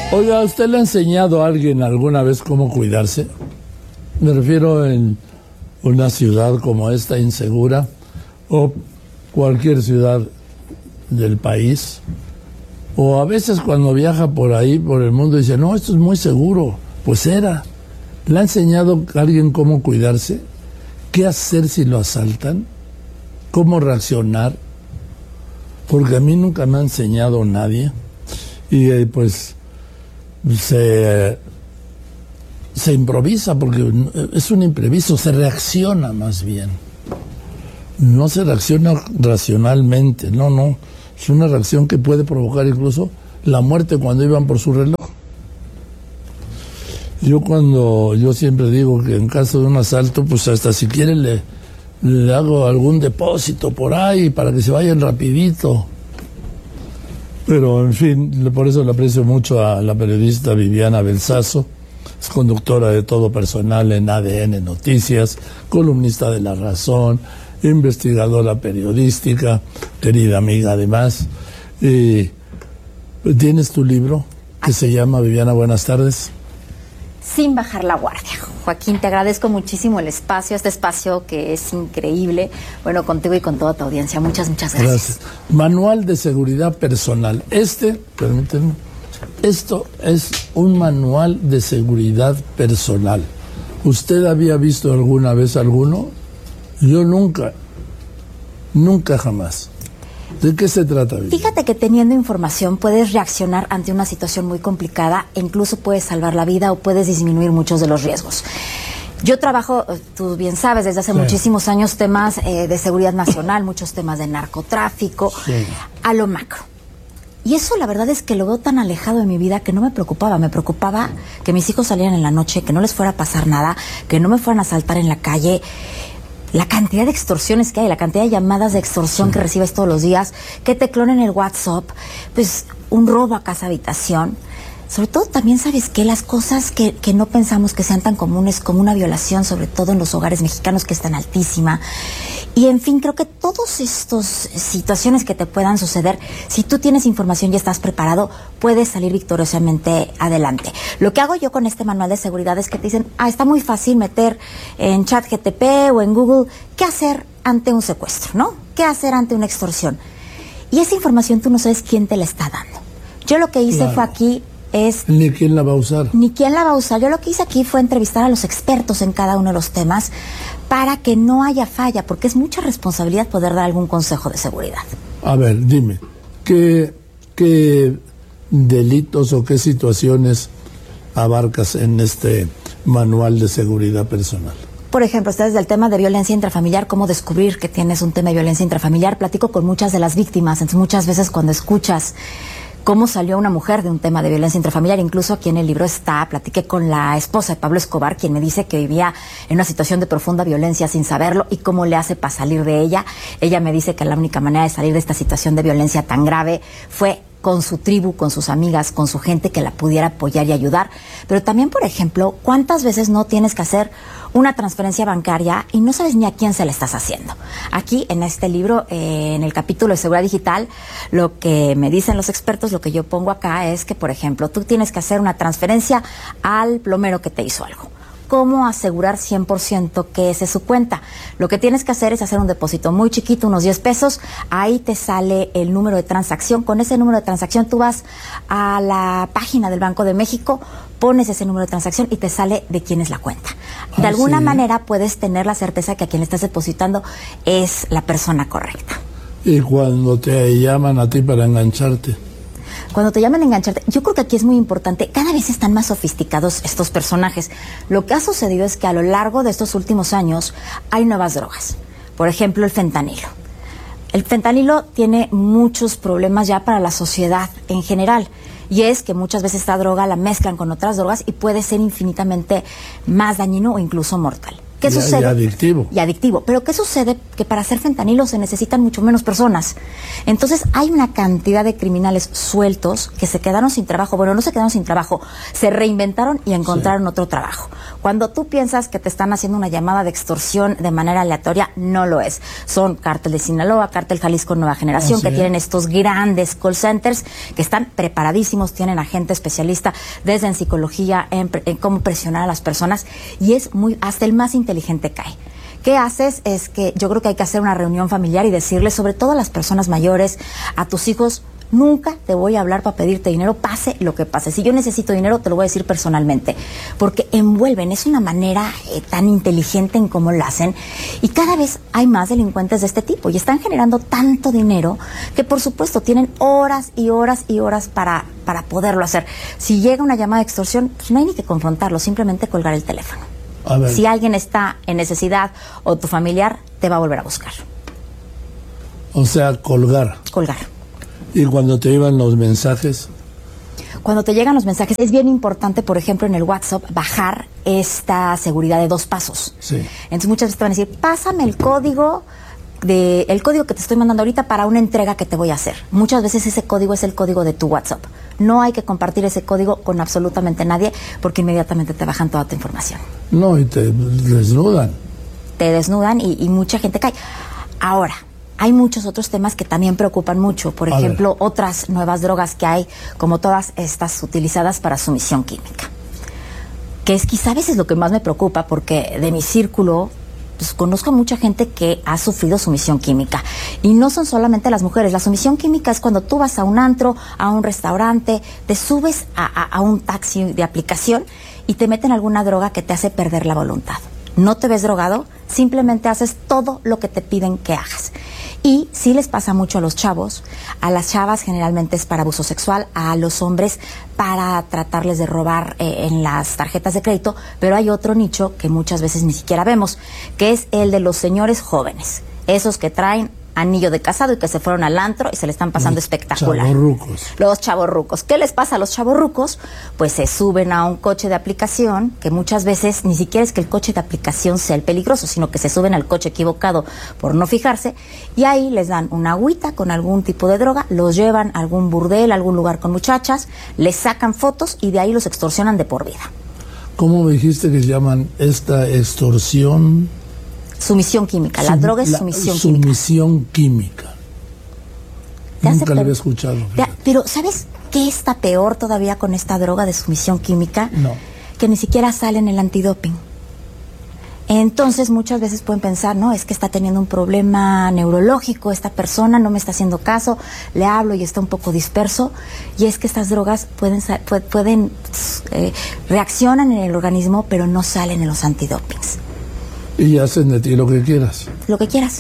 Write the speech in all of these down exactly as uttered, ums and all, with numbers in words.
Oiga, ¿usted le ha enseñado a alguien alguna vez cómo cuidarse? Me refiero en una ciudad como esta, insegura, o cualquier ciudad del país, o a veces cuando viaja por ahí, por el mundo, dice, no, esto es muy seguro. Pues era. ¿Le ha enseñado a alguien cómo cuidarse? ¿Qué hacer si lo asaltan? ¿Cómo reaccionar? Porque a mí nunca me ha enseñado nadie. Y eh, pues se, se improvisa, porque es un imprevisto, se reacciona más bien. No se reacciona racionalmente, no, no. Es una reacción que puede provocar incluso la muerte cuando iban por su reloj. Yo cuando, yo siempre digo que en caso de un asalto, pues hasta si quieren le, le hago algún depósito por ahí para que se vayan rapidito. Pero en fin, por eso le aprecio mucho a la periodista Viviana Belsazo. Es conductora de Todo Personal en A D N Noticias, columnista de La Razón, investigadora periodística, querida amiga además. Y tienes tu libro que se llama, Viviana, buenas tardes. Sin bajar la guardia. Joaquín, te agradezco muchísimo el espacio, este espacio que es increíble. Bueno, contigo y con toda tu audiencia. Muchas, muchas gracias. Gracias. Manual de seguridad personal. Este, permítanme, esto es un manual de seguridad personal. ¿Usted había visto alguna vez alguno? Yo nunca, nunca jamás. ¿De qué se trata, Viviana? Fíjate que teniendo información puedes reaccionar ante una situación muy complicada e incluso puedes salvar la vida o puedes disminuir muchos de los riesgos. Yo trabajo, tú bien sabes, desde hace sí. muchísimos años temas eh, de seguridad nacional, muchos temas de narcotráfico, sí. a lo macro. Y eso la verdad es que lo veo tan alejado de mi vida que no me preocupaba. Me preocupaba que mis hijos salieran en la noche, que no les fuera a pasar nada, que no me fueran a asaltar en la calle. La cantidad de extorsiones que hay, la cantidad de llamadas de extorsión sí. que recibes todos los días, que te clonen el WhatsApp, pues un robo a casa habitación. Sobre todo también, ¿sabes qué? Las cosas que, que no pensamos que sean tan comunes como una violación, sobre todo en los hogares mexicanos, que están altísima. Y en fin, creo que todas estas situaciones que te puedan suceder, si tú tienes información y estás preparado, puedes salir victoriosamente adelante. Lo que hago yo con este manual de seguridad es que te dicen, ah, está muy fácil meter en ChatGPT o en Google qué hacer ante un secuestro, ¿no? ¿Qué hacer ante una extorsión? Y esa información tú no sabes quién te la está dando. Yo lo que hice claro. fue aquí es... Ni quién la va a usar. Ni quién la va a usar. Yo lo que hice aquí fue entrevistar a los expertos en cada uno de los temas para que no haya falla, porque es mucha responsabilidad poder dar algún consejo de seguridad. A ver, dime, ¿qué, qué delitos o qué situaciones abarcas en este manual de seguridad personal? Por ejemplo, está desde el tema de violencia intrafamiliar, cómo descubrir que tienes un tema de violencia intrafamiliar. Platico con muchas de las víctimas, entonces muchas veces cuando escuchas cómo salió una mujer de un tema de violencia intrafamiliar, incluso aquí en el libro está, platiqué con la esposa de Pablo Escobar, quien me dice que vivía en una situación de profunda violencia sin saberlo y cómo le hace para salir de ella. Ella me dice que la única manera de salir de esta situación de violencia tan grave fue con su tribu, con sus amigas, con su gente que la pudiera apoyar y ayudar. Pero también, por ejemplo, ¿cuántas veces no tienes que hacer una transferencia bancaria y no sabes ni a quién se la estás haciendo? Aquí, en este libro, eh, en el capítulo de seguridad digital, lo que me dicen los expertos, lo que yo pongo acá es que, por ejemplo, tú tienes que hacer una transferencia al plomero que te hizo algo. ¿Cómo asegurar cien por ciento que esa es su cuenta? Lo que tienes que hacer es hacer un depósito muy chiquito, unos diez pesos, ahí te sale el número de transacción. Con ese número de transacción tú vas a la página del Banco de México, pones ese número de transacción y te sale de quién es la cuenta. De ah, alguna ¿sí? manera puedes tener la certeza que a quien le estás depositando es la persona correcta. ¿Y cuando te llaman a ti para engancharte? Cuando te llaman a engancharte, yo creo que aquí es muy importante, cada vez están más sofisticados estos personajes. Lo que ha sucedido es que a lo largo de estos últimos años hay nuevas drogas. Por ejemplo, el fentanilo. El fentanilo tiene muchos problemas ya para la sociedad en general. Y es que muchas veces esta droga la mezclan con otras drogas y puede ser infinitamente más dañino o incluso mortal. ¿Qué y, sucede? Y adictivo. Y adictivo. Pero ¿qué sucede? Que para hacer fentanilo se necesitan mucho menos personas. Entonces hay una cantidad de criminales sueltos que se quedaron sin trabajo. Bueno, no se quedaron sin trabajo, se reinventaron y encontraron sí. otro trabajo. Cuando tú piensas que te están haciendo una llamada de extorsión de manera aleatoria, no lo es. Son Cártel de Sinaloa, Cártel Jalisco Nueva Generación, que tienen estos grandes call centers que están preparadísimos, tienen a gente especialista desde en psicología, en, en cómo presionar a las personas, y es muy, hasta el más inteligente cae. ¿Qué haces? Es que yo creo que hay que hacer una reunión familiar y decirles, sobre todo a las personas mayores, a tus hijos, nunca te voy a hablar para pedirte dinero, pase lo que pase. Si yo necesito dinero, te lo voy a decir personalmente, porque envuelven, es una manera eh, tan inteligente en cómo lo hacen, y cada vez hay más delincuentes de este tipo, y están generando tanto dinero que por supuesto tienen horas y horas y horas para, para poderlo hacer. Si llega una llamada de extorsión, pues no hay ni que confrontarlo, simplemente colgar el teléfono. Si alguien está en necesidad o tu familiar, te va a volver a buscar. O sea, colgar. Colgar. ¿Y cuando te iban los mensajes? Cuando te llegan los mensajes, es bien importante, por ejemplo, en el WhatsApp, bajar esta seguridad de dos pasos. Sí. Entonces muchas veces te van a decir, pásame el código, de, el código que te estoy mandando ahorita para una entrega que te voy a hacer. Muchas veces ese código es el código de tu WhatsApp. No hay que compartir ese código con absolutamente nadie, porque inmediatamente te bajan toda tu información. No, y te desnudan. Te desnudan y, y mucha gente cae. Ahora, hay muchos otros temas que también preocupan mucho. Por a ejemplo, ver. otras nuevas drogas que hay, como todas estas utilizadas para sumisión química. Que es quizá a veces lo que más me preocupa, porque de mi círculo pues conozco a mucha gente que ha sufrido sumisión química, y no son solamente las mujeres. La sumisión química es cuando tú vas a un antro, a un restaurante, te subes a, a, a un taxi de aplicación y te meten alguna droga que te hace perder la voluntad. No te ves drogado, simplemente haces todo lo que te piden que hagas. Y sí les pasa mucho a los chavos, a las chavas generalmente es para abuso sexual, a los hombres para tratarles de robar eh, en las tarjetas de crédito, pero hay otro nicho que muchas veces ni siquiera vemos, que es el de los señores jóvenes, esos que traen anillo de casado y que se fueron al antro y se le están pasando los espectacular. Chavorrucos. Los chavorrucos. ¿Qué les pasa a los chavorrucos? Pues se suben a un coche de aplicación, que muchas veces ni siquiera es que el coche de aplicación sea el peligroso, sino que se suben al coche equivocado por no fijarse, y ahí les dan una agüita con algún tipo de droga, los llevan a algún burdel, a algún lugar con muchachas, les sacan fotos y de ahí los extorsionan de por vida. ¿Cómo me dijiste que llaman esta extorsión? Sumisión química, la Sum, droga es la sumisión, sumisión química. química. Nunca la había escuchado. Te, pero ¿sabes qué está peor todavía con esta droga de sumisión química? No. Que ni siquiera sale en el antidoping. Entonces muchas veces pueden pensar, no, es que está teniendo un problema neurológico, esta persona no me está haciendo caso, le hablo y está un poco disperso, y es que estas drogas pueden, pueden eh, reaccionan en el organismo, pero no salen en los antidopings. Y hacen de ti lo que quieras. Lo que quieras.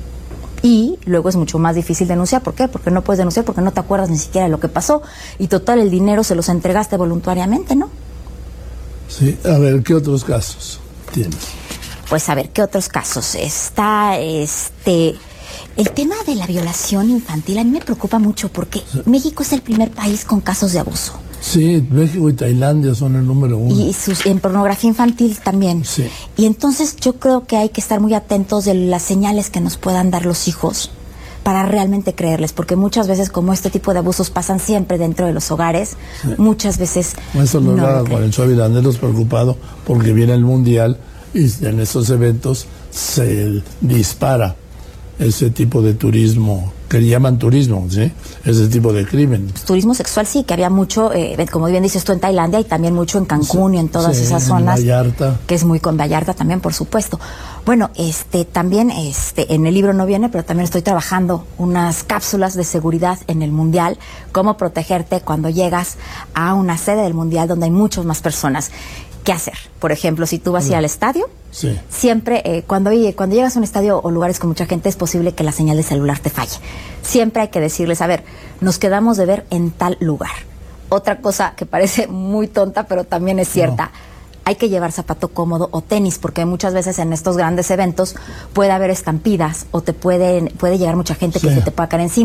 Y luego es mucho más difícil denunciar. ¿Por qué? Porque no puedes denunciar porque no te acuerdas ni siquiera de lo que pasó. Y total, el dinero se los entregaste voluntariamente, ¿no? Sí. A ver, ¿qué otros casos tienes? Pues a ver, ¿qué otros casos? Está este... El tema de la violación infantil a mí me preocupa mucho, porque sí. México es el primer país con casos de abuso. Sí, México y Tailandia son el número uno. Y sus, en pornografía infantil también. Sí. Y entonces yo creo que hay que estar muy atentos de las señales que nos puedan dar los hijos para realmente creerles, porque muchas veces, como este tipo de abusos pasan siempre dentro de los hogares, sí. muchas veces eso lo no hablaba lo con el Suavi Landeros, preocupado porque viene el Mundial y en esos eventos se dispara ese tipo de turismo, que le llaman turismo, ¿sí? Ese tipo de crimen. Turismo sexual sí, que había mucho, eh, como bien dices tú, en Tailandia, y también mucho en Cancún sí, y en todas sí, esas en zonas. Vallarta. Que es muy con Vallarta también, por supuesto. Bueno, este también este en el libro no viene, pero también estoy trabajando unas cápsulas de seguridad en el Mundial, cómo protegerte cuando llegas a una sede del Mundial donde hay muchas más personas. ¿Qué hacer? Por ejemplo, si tú vas a ir al estadio, sí. siempre, eh, cuando, cuando llegas a un estadio o lugares con mucha gente, es posible que la señal de celular te falle. Siempre hay que decirles, a ver, nos quedamos de ver en tal lugar. Otra cosa que parece muy tonta, pero también es cierta. No. Hay que llevar zapato cómodo o tenis, porque muchas veces en estos grandes eventos puede haber estampidas o te puede, puede llegar mucha gente sí. que se te pueda caer encima.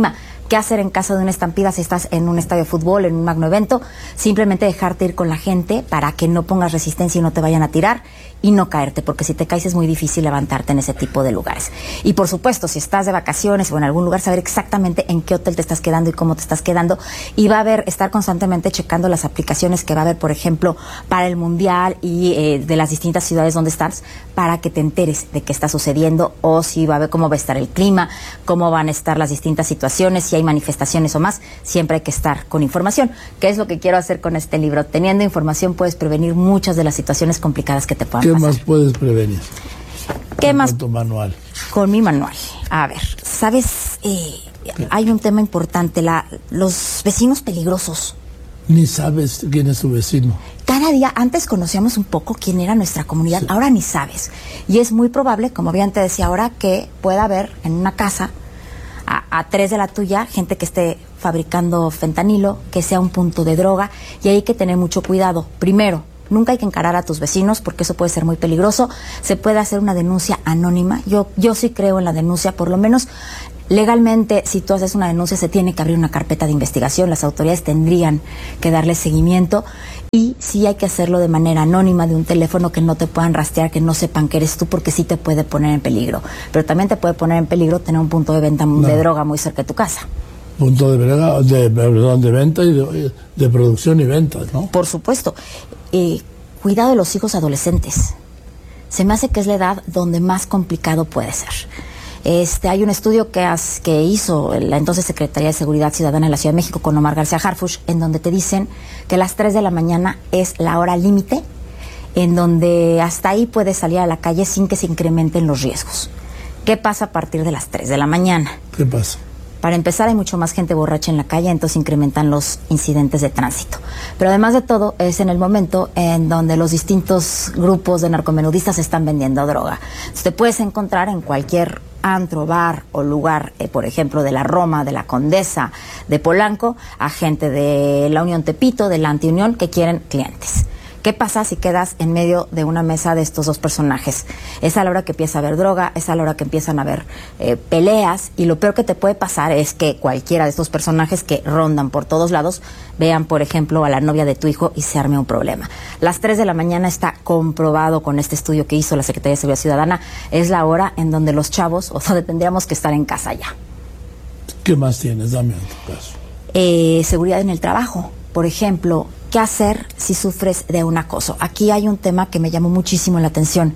qué hacer en caso de una estampida si estás en un estadio de fútbol, en un magno evento, simplemente dejarte ir con la gente para que no pongas resistencia y no te vayan a tirar y no caerte, porque si te caes es muy difícil levantarte en ese tipo de lugares. Y por supuesto, si estás de vacaciones o en algún lugar, saber exactamente en qué hotel te estás quedando y cómo te estás quedando, y va a haber, estar constantemente checando las aplicaciones que va a haber, por ejemplo, para el Mundial y eh, de las distintas ciudades donde estás, para que te enteres de qué está sucediendo, o si va a ver cómo va a estar el clima, cómo van a estar las distintas situaciones, si hay manifestaciones o más. Siempre hay que estar con información. ¿Qué es lo que quiero hacer con este libro? Teniendo información puedes prevenir muchas de las situaciones complicadas que te puedan ¿Qué pasar. más puedes prevenir? ¿Qué más? Con tu manual. Con mi manual. A ver, ¿sabes? Eh, hay un tema importante, la, los vecinos peligrosos. Ni sabes quién es tu vecino. Cada día, antes conocíamos un poco quién era nuestra comunidad, sí. Ahora ni sabes. Y es muy probable, como bien te decía ahora, que pueda haber en una casa a, a tres de la tuya gente que esté fabricando fentanilo, que sea un punto de droga, y hay que tener mucho cuidado. Primero, nunca hay que encarar a tus vecinos porque eso puede ser muy peligroso. Se puede hacer una denuncia anónima. Yo, yo sí creo en la denuncia, por lo menos legalmente, si tú haces una denuncia, se tiene que abrir una carpeta de investigación. Las autoridades tendrían que darle seguimiento. Y sí hay que hacerlo de manera anónima, de un teléfono que no te puedan rastrear, que no sepan que eres tú, porque sí te puede poner en peligro. Pero también te puede poner en peligro tener un punto de venta no. de droga muy cerca de tu casa. Punto de, brega, de, perdón, de venta y de, de producción y venta, ¿no? Por supuesto. Eh, cuidado de los hijos adolescentes. Se me hace que es la edad donde más complicado puede ser. Este, hay un estudio que, has, que hizo la entonces Secretaría de Seguridad Ciudadana de la Ciudad de México con Omar García Harfuch, en donde te dicen que las tres de la mañana es la hora límite, en donde hasta ahí puedes salir a la calle sin que se incrementen los riesgos. ¿Qué pasa a partir de las tres de la mañana? ¿Qué pasa? Para empezar, hay mucho más gente borracha en la calle, entonces incrementan los incidentes de tránsito. Pero además de todo, es en el momento en donde los distintos grupos de narcomenudistas están vendiendo droga. Entonces, te puedes encontrar en cualquier antro, bar o lugar, eh, por ejemplo, de la Roma, de la Condesa, de Polanco, a gente de la Unión Tepito, de la Antiunión, que quieren clientes. ¿Qué pasa si quedas en medio de una mesa de estos dos personajes? Es a la hora que empieza a haber droga, es a la hora que empiezan a haber eh, peleas, y lo peor que te puede pasar es que cualquiera de estos personajes que rondan por todos lados vean, por ejemplo, a la novia de tu hijo y se arme un problema. Las tres de la mañana está comprobado con este estudio que hizo la Secretaría de Seguridad Ciudadana, es la hora en donde los chavos, o donde tendríamos que estar en casa ya. ¿Qué más tienes? Dame en tu caso. Eh, seguridad en el trabajo, por ejemplo. ¿Qué hacer si sufres de un acoso? Aquí hay un tema que me llamó muchísimo la atención.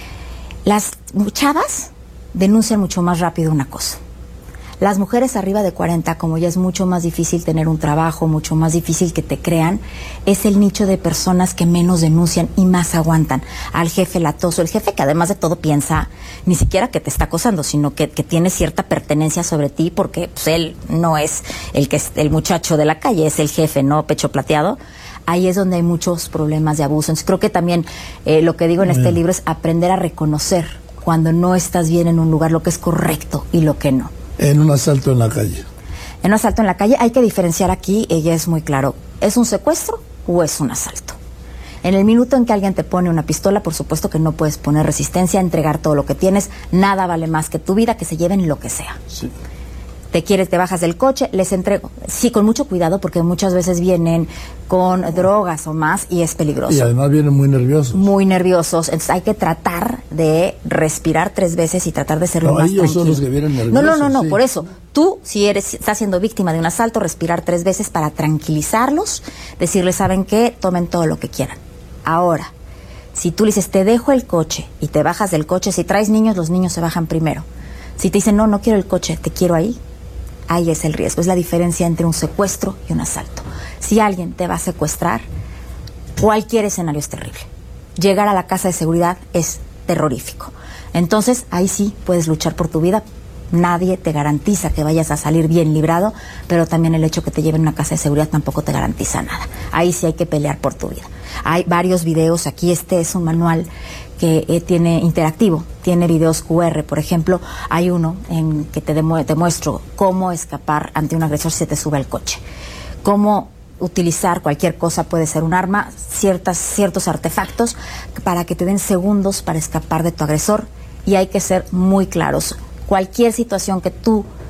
Las chavas denuncian mucho más rápido un acoso. Las mujeres arriba de cuarenta, como ya es mucho más difícil tener un trabajo, mucho más difícil que te crean, es el nicho de personas que menos denuncian y más aguantan. Al jefe latoso, el jefe que además de todo piensa ni siquiera que te está acosando, sino que, que tiene cierta pertenencia sobre ti, porque pues, él no es el, que es el muchacho de la calle, es el jefe, ¿no? Pecho plateado. Ahí es donde hay muchos problemas de abuso. Entonces creo que también eh, lo que digo en este libro es aprender a reconocer cuando no estás bien en un lugar, lo que es correcto y lo que no. En un asalto en la calle. En un asalto en la calle hay que diferenciar aquí, ella es muy claro, ¿es un secuestro o es un asalto? En el minuto en que alguien te pone una pistola, por supuesto que no puedes poner resistencia, entregar todo lo que tienes, nada vale más que tu vida, que se lleven lo que sea. Sí. Te quieres, te bajas del coche, les entrego. Sí, con mucho cuidado, porque muchas veces vienen con drogas o más y es peligroso. Y además vienen muy nerviosos. Muy nerviosos. Entonces hay que tratar de respirar tres veces y tratar de ser lo no, más ellos tranquilo. son los que vienen nerviosos. No, no, no, no, sí. Por eso. Tú, si eres, estás siendo víctima de un asalto, respirar tres veces para tranquilizarlos, decirles, ¿saben qué? Tomen todo lo que quieran. Ahora, si tú le dices, te dejo el coche y te bajas del coche, si traes niños, los niños se bajan primero. Si te dicen, no, no quiero el coche, te quiero ahí, ahí es el riesgo. Es la diferencia entre un secuestro y un asalto. Si alguien te va a secuestrar, cualquier escenario es terrible. Llegar a la casa de seguridad es terrorífico. Entonces, ahí sí puedes luchar por tu vida. Nadie te garantiza que vayas a salir bien librado, pero también el hecho que te lleven a una casa de seguridad tampoco te garantiza nada. Ahí sí hay que pelear por tu vida. Hay varios videos, aquí este es un manual que eh, tiene interactivo, tiene videos cu erre, por ejemplo, hay uno en que te, demu te muestro cómo escapar ante un agresor si se te sube al coche, cómo utilizar cualquier cosa, puede ser un arma, ciertas, ciertos artefactos para que te den segundos para escapar de tu agresor, y hay que ser muy claros. Cualquier situación que tú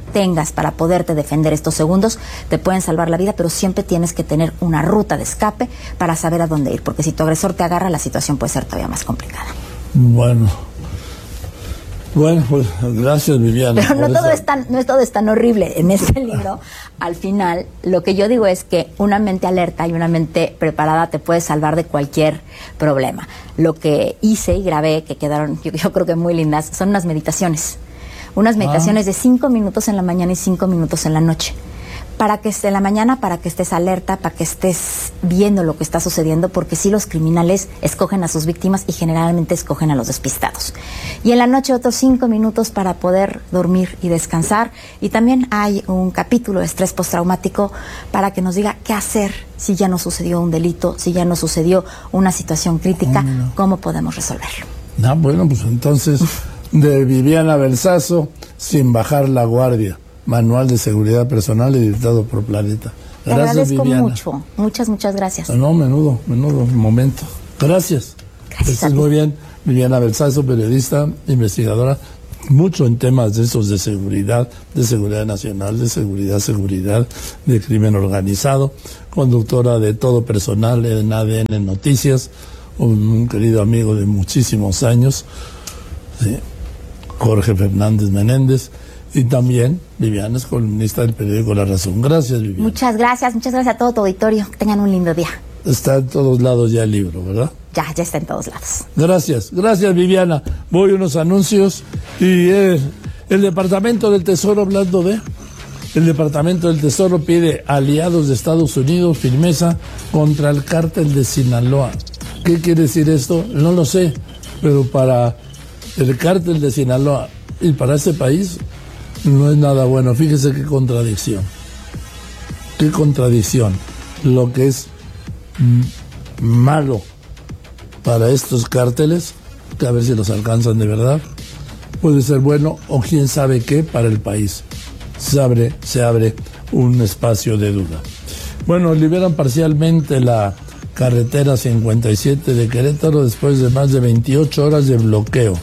tengas para poderte defender estos segundos te pueden salvar la vida, pero siempre tienes que tener una ruta de escape para saber a dónde ir, porque si tu agresor te agarra, la situación puede ser todavía más complicada. Bueno, bueno, pues gracias, Viviana. Pero no todo, esa... es tan, no es todo es tan horrible. En este libro, al final, lo que yo digo es que una mente alerta y una mente preparada te puede salvar de cualquier problema. Lo que hice y grabé, que quedaron yo, yo creo que muy lindas, son unas meditaciones. Unas meditaciones ah. de cinco minutos en la mañana y cinco minutos en la noche. Para que esté en la mañana, para que estés alerta, para que estés viendo lo que está sucediendo, porque sí, los criminales escogen a sus víctimas y generalmente escogen a los despistados. Y en la noche otros cinco minutos para poder dormir y descansar. Y también hay un capítulo de estrés postraumático para que nos diga qué hacer si ya nos sucedió un delito, si ya nos sucedió una situación crítica, oh, no. cómo podemos resolverlo. Ah, bueno, pues entonces, de Viviana Belsazo, Sin bajar la guardia. Manual de Seguridad Personal editado por Planeta. Gracias, Te agradezco Viviana. mucho. Muchas, muchas gracias. No, menudo, menudo momento. Gracias. Gracias. Estás muy bien. Viviana Belsazo, periodista, investigadora, mucho en temas de esos de seguridad, de seguridad nacional, de seguridad, seguridad, de crimen organizado, conductora de Todo Personal en A D N Noticias, un, un querido amigo de muchísimos años, ¿sí? Jorge Fernández Menéndez. Y también Viviana es columnista del periódico La Razón. Gracias, Viviana. Muchas gracias, muchas gracias a todo tu auditorio. Que tengan un lindo día. Está en todos lados ya el libro, ¿verdad? Ya, ya está en todos lados. Gracias, gracias, Viviana. Voy a unos anuncios y eh, el Departamento del Tesoro, hablando de... El Departamento del Tesoro pide a aliados de Estados Unidos firmeza contra el cártel de Sinaloa. ¿Qué quiere decir esto? No lo sé, pero para el cártel de Sinaloa y para este país... no es nada bueno. Fíjese qué contradicción. Qué contradicción. Lo que es mm, malo para estos cárteles, que a ver si los alcanzan de verdad, puede ser bueno o quién sabe qué para el país. Se abre, se abre un espacio de duda. Bueno, liberan parcialmente la carretera cincuenta y siete de Querétaro después de más de veintiocho horas de bloqueo.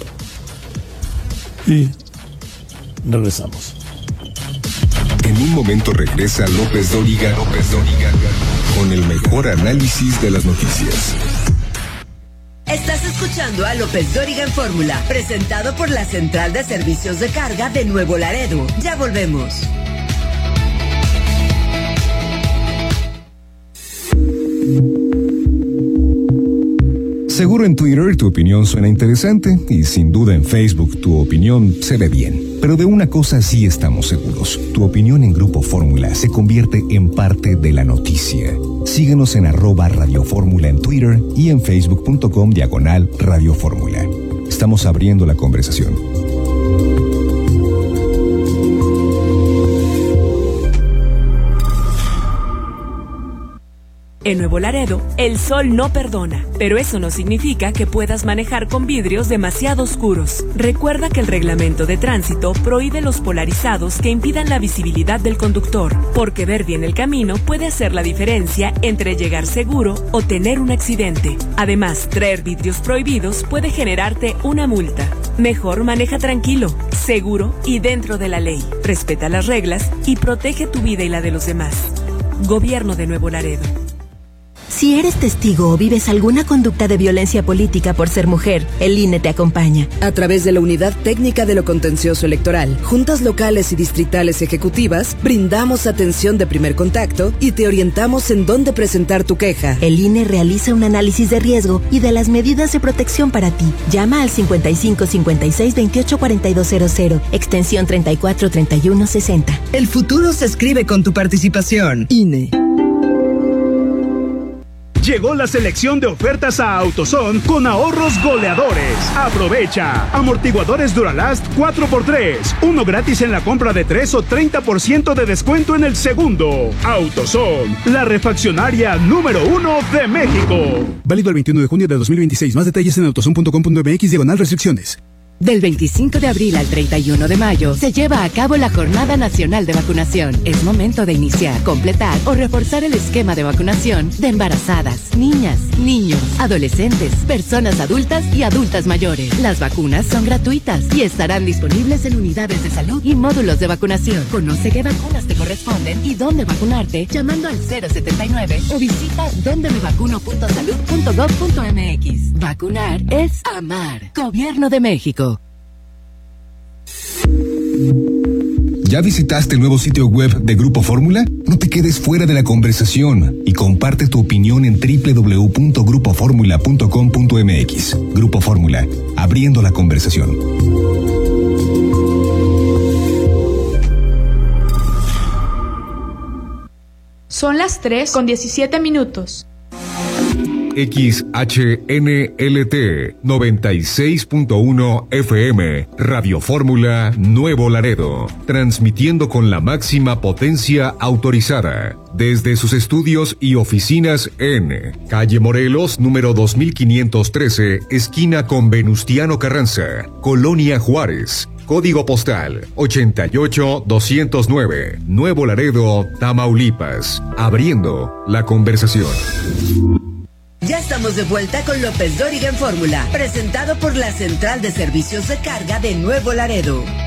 Y regresamos. En un momento regresa López Dóriga, López Dóriga, con el mejor análisis de las noticias. Estás escuchando a López Dóriga en Fórmula, presentado por la Central de Servicios de Carga de Nuevo Laredo. Ya volvemos. Seguro en Twitter tu opinión suena interesante y sin duda en Facebook tu opinión se ve bien. Pero de una cosa sí estamos seguros. Tu opinión en Grupo Fórmula se convierte en parte de la noticia. Síguenos en arroba Radio Fórmula en Twitter y en facebook.com diagonal Radio Fórmula. Estamos abriendo la conversación. En Nuevo Laredo, el sol no perdona, pero eso no significa que puedas manejar con vidrios demasiado oscuros. Recuerda que el reglamento de tránsito prohíbe los polarizados que impidan la visibilidad del conductor, porque ver bien el camino puede hacer la diferencia entre llegar seguro o tener un accidente. Además, traer vidrios prohibidos puede generarte una multa. Mejor maneja tranquilo, seguro y dentro de la ley. Respeta las reglas y protege tu vida y la de los demás. Gobierno de Nuevo Laredo. Si eres testigo o vives alguna conducta de violencia política por ser mujer, el I N E te acompaña. A través de la Unidad Técnica de lo Contencioso Electoral, juntas locales y distritales ejecutivas, brindamos atención de primer contacto y te orientamos en dónde presentar tu queja. El I N E realiza un análisis de riesgo y de las medidas de protección para ti. Llama al cincuenta y cinco cincuenta y seis veintiocho cuarenta y dos cero cero, extensión treinta y cuatro treinta y uno sesenta. El futuro se escribe con tu participación. I N E. Llegó la selección de ofertas a AutoZone con ahorros goleadores. Aprovecha. Amortiguadores Duralast cuatro por tres. Uno gratis en la compra de tres o treinta por ciento de descuento en el segundo. AutoZone, la refaccionaria número uno de México. Válido el veintiuno de junio de dos mil veintiséis. Más detalles en autozone punto com punto m x diagonal restricciones. Del veinticinco de abril al treinta y uno de mayo se lleva a cabo la Jornada Nacional de Vacunación. Es momento de iniciar, completar o reforzar el esquema de vacunación de embarazadas, niñas, niños, adolescentes, personas adultas y adultas mayores. Las vacunas son gratuitas y estarán disponibles en unidades de salud y módulos de vacunación. Conoce qué vacunas te corresponden y dónde vacunarte llamando al cero setenta y nueve o visita donde me vacuno punto salud punto gov punto mx. Vacunar es amar. Gobierno de México. ¿Ya visitaste el nuevo sitio web de Grupo Fórmula? No te quedes fuera de la conversación y comparte tu opinión en doble u doble u doble u punto grupo fórmula punto com punto mx. Grupo Fórmula, abriendo la conversación. Son las tres con diecisiete minutos. X H N L T noventa y seis punto uno F M, Radio Fórmula Nuevo Laredo, transmitiendo con la máxima potencia autorizada desde sus estudios y oficinas en Calle Morelos, número dos mil quinientos trece, esquina con Venustiano Carranza, Colonia Juárez. Código postal ochenta y ocho doscientos nueve, Nuevo Laredo, Tamaulipas. Abriendo la conversación. Ya estamos de vuelta con López Dóriga en Fórmula, presentado por la Central de Servicios de Carga de Nuevo Laredo.